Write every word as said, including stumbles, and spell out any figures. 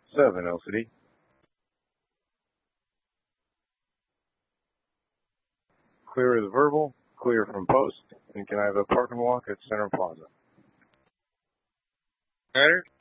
seven L C D. Clear is verbal, clear from post, and can I have a park and walk at Center Plaza? Better?